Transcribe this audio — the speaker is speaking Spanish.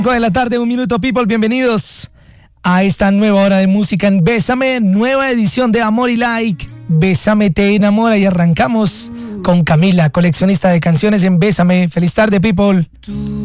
5 de la tarde, 1 minuto, people, bienvenidos a esta nueva hora de música en Bésame, nueva edición de Amor y Like. Bésame te enamora y arrancamos con Camila, coleccionista de canciones en Bésame. Feliz tarde, people.